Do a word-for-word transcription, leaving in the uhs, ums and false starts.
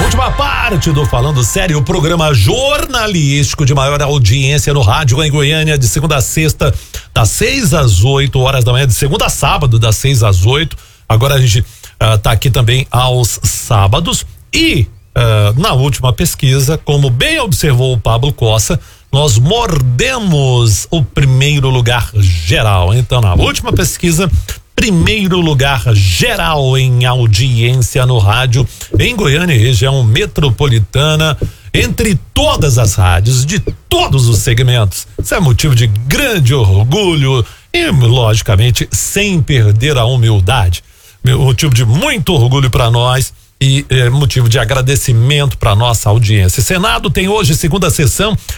Última parte do Falando Sério, o programa jornalístico de maior audiência no rádio em Goiânia, de segunda a sexta, das seis às oito horas da manhã, de segunda a sábado, das seis às oito. Agora a gente uh, tá aqui também aos sábados e uh, na última pesquisa, como bem observou o Pablo Costa, nós mordemos o primeiro lugar geral. Então, na última pesquisa, primeiro lugar geral em audiência no rádio em Goiânia e região metropolitana, entre todas as rádios de todos os segmentos. Isso é motivo de grande orgulho e, logicamente, sem perder a humildade. Motivo de muito orgulho para nós e é, motivo de agradecimento para nossa audiência. Senado tem hoje segunda sessão